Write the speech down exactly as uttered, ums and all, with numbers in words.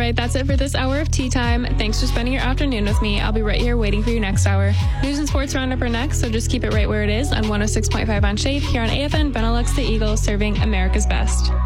right, that's it for this hour of Tea Time. Thanks for spending your afternoon with me. I'll be right here waiting for you next hour. News and sports roundup are next, so just keep it right where it is on one oh six point five on Shade here on A F N Benelux the Eagle, serving America's best.